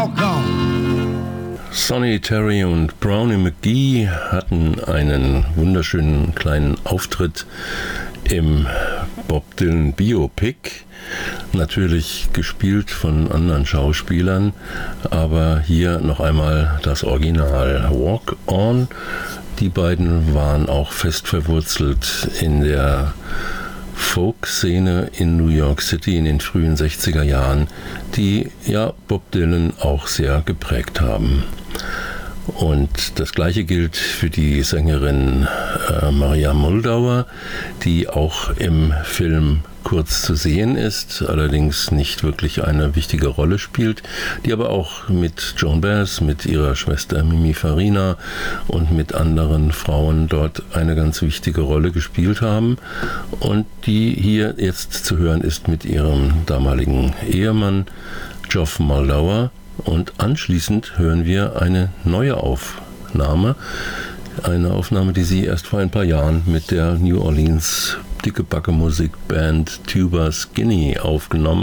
walk on. Sonny Terry und Brownie McGhee hatten einen wunderschönen kleinen Auftritt im Bob Dylan Biopic, natürlich gespielt von anderen Schauspielern, aber hier noch einmal das Original Walk On. Die beiden waren auch fest verwurzelt in der Folk-Szene in New York City in den frühen 60er Jahren, die ja Bob Dylan auch sehr geprägt haben. Und das Gleiche gilt für die Sängerin Maria Muldaur, die auch im Film kurz zu sehen ist, allerdings nicht wirklich eine wichtige Rolle spielt, die aber auch mit Joan Baez, mit ihrer Schwester Mimi Farina und mit anderen Frauen dort eine ganz wichtige Rolle gespielt haben und die hier jetzt zu hören ist mit ihrem damaligen Ehemann Geoff Muldaur. Und anschließend hören wir eine neue Aufnahme, die sie erst vor ein paar Jahren mit der New Orleans dicke Backe Musikband Tuba Skinny aufgenommen